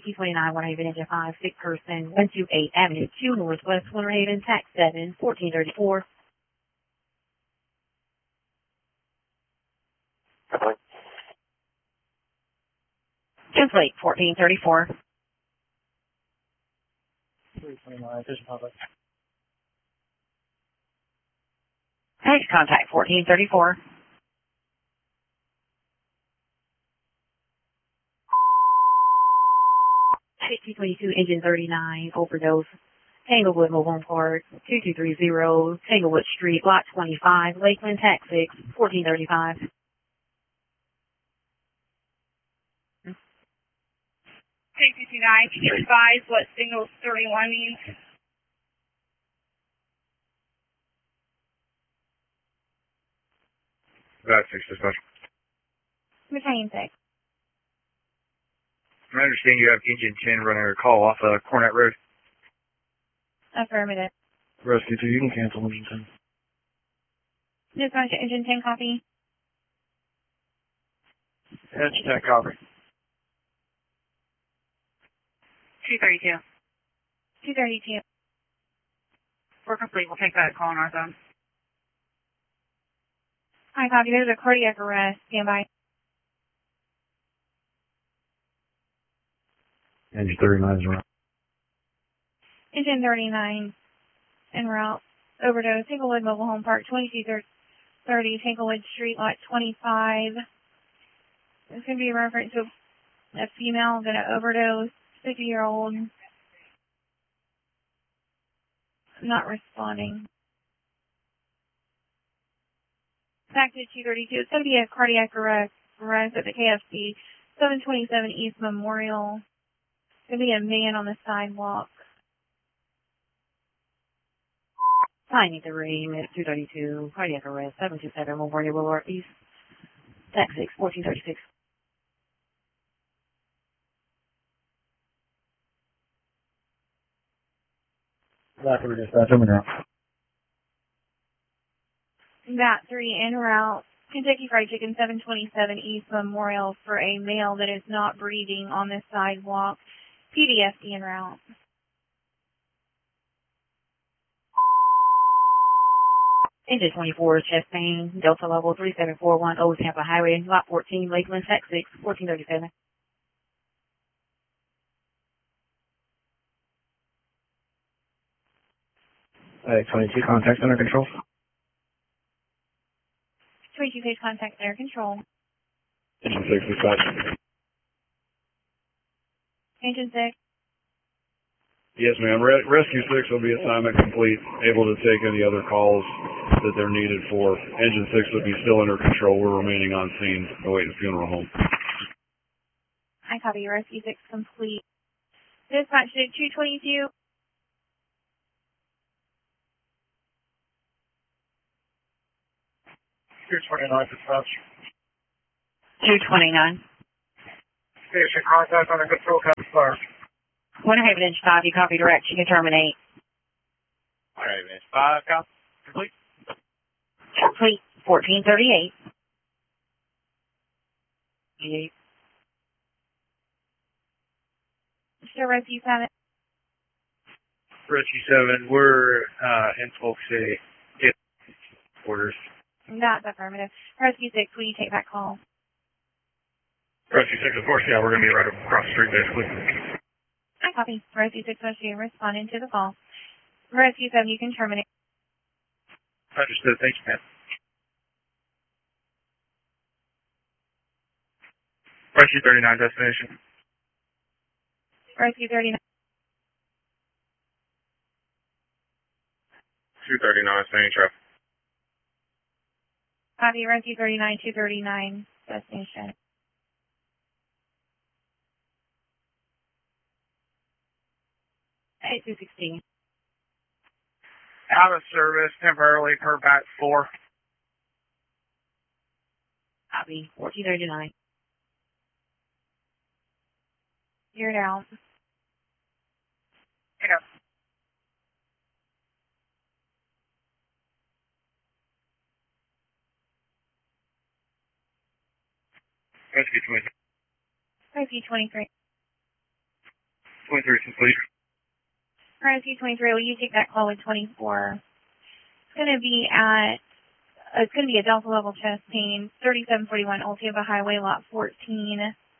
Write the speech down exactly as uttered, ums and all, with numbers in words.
T twenty-nine, Winter Haven, Engine five, sick person, one two eight Avenue two, Northwest Winter Haven, tax seven, fourteen thirty-four. Translate, fourteen thirty-four. three twenty-nine, Vision Public. Next contact, fourteen thirty-four. T twenty-two, Engine thirty-nine, overdose. Tanglewood Mobile Home Park, two two three zero, Tanglewood Street, Lot twenty-five, Lakeland, tax six, fourteen thirty-five. K fifty-nine, can you advise what signal thirty-one means? That's six dispatch. Battalion six. I understand you have Engine ten running a call off uh, Cornet Road. Affirmative. Rescue two, you can cancel Engine ten. Dispatch to Engine ten, copy. Edge tech, copy. two thirty-two. two thirty-two. We're complete. We'll take that call on our phone. Hi, copy. There's a cardiac arrest. Stand by. Engine thirty-nine is around. Engine thirty-nine en route. Overdose. Tanglewood Mobile Home Park, twenty-two thirty, Tanglewood Street, lot twenty-five. It's going to be a reference to a female going to overdose, fifty-year-old. Not responding. Back to two thirty-two. It's going to be a cardiac arrest, arrest at the K F C, seven twenty-seven East Memorial. It's going to be a man on the sidewalk. Finding the ring at two thirty-two, cardiac arrest, seven two seven, Memorial Boulevard East, tax six, fourteen thirty-six. Rapid dispatch, I'm in route. That three en route. Kentucky Fried Chicken, seven twenty-seven East Memorial for a male that is not breathing on the sidewalk. P D F D en route. Engine twenty-four, chest pain, Delta level three seven four one zero, Tampa Highway, lot fourteen, Lakeland, tax six, fourteen thirty-seven. Hey, twenty-two, contact under control. twenty-two page contact air control. Engine six, dispatch. Engine six. Yes, ma'am. Re- Rescue six will be assignment complete, able to take any other calls that they're needed for. Engine six will be still under control. We're remaining on scene, awaiting funeral home. I copy. Rescue six complete. Dispatch to two twenty-two. two twenty-nine, dispatch. two twenty-nine. Station contact under control, Captain Fire. Winter Haven, Engine five, you copy direct, you can terminate. All right, man. Five, copy. Complete. Complete, fourteen thirty-eight. Sure, Rescue seven. Rescue seven, we're uh, in Polk City. Orders. That's affirmative. Rescue six, will you take that call? Rescue six, of course, yeah, we're going to be right across the street, basically. I copy. Rescue six, Rescue responding to the call. Rescue seven, you can terminate. Understood. Thanks, man. Rescue thirty-nine, destination. Rescue thirty-nine. two thirty-nine, staying traffic. Copy. Rescue thirty-nine, two thirty-nine, destination. eight two sixteen. Out of service temporarily per bat four. Copy, fourteen thirty-nine. You're down. Yeah. Rescue twenty-three. Rescue twenty-three. twenty-three, complete. Rescue twenty-three, will you take that call with twenty-four? It's going to be at, uh, it's going to be a Delta level chest pain, thirty-seven forty-one Old Tampa Highway, lot fourteen.